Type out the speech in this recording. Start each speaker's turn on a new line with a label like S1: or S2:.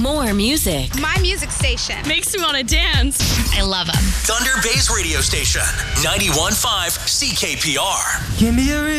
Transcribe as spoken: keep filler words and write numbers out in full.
S1: More music.
S2: My music station.
S3: Makes me want to dance.
S4: I love them.
S5: Thunder Bay's radio station, ninety-one point five C K P R.
S6: Give me a